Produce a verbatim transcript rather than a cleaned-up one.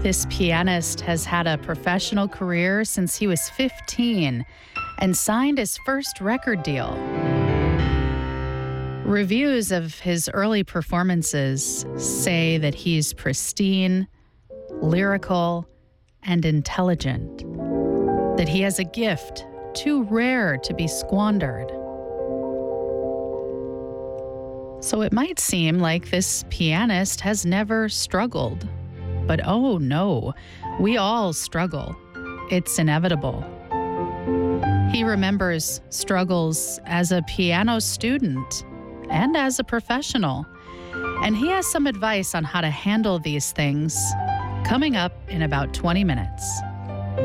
This pianist has had a professional career since he was fifteen and signed his first record deal. Reviews of his early performances say that he's pristine, lyrical, and intelligent, that he has a gift too rare to be squandered. So it might seem like this pianist has never struggled. But oh no, we all struggle. It's inevitable. He remembers struggles as a piano student and as a professional. And he has some advice on how to handle these things coming up in about twenty minutes.